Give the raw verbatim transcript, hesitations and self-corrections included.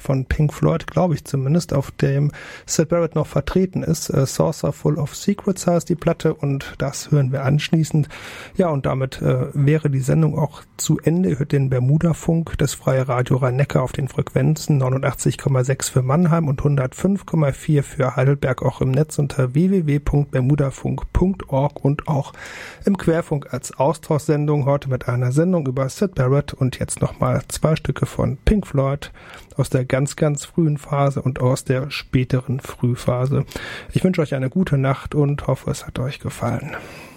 von Pink Floyd, glaube ich zumindest, auf dem Syd Barrett noch vertreten ist. Äh, Saucer Full of Secrets heißt die Platte und das hören wir anschließend. Ja, und damit äh, wäre die Sendung auch zu Ende. Ihr hört den Bermuda-Funk, das freie Radio Rhein-Neckar auf den Frequenzen neunundachtzig Komma sechs für Mannheim und hundertfünf Komma vier für Heidelberg, auch im Netz unter w w w punkt bermudafunk punkt org und auch im Querfunk als Austauschsendung. Heute mit einer Sendung über Syd Barrett und jetzt nochmal zwei Stücke von Pink Floyd aus der ganz, ganz frühen Phase und aus der späteren Frühphase. Ich wünsche euch eine gute Nacht und hoffe, es hat euch gefallen.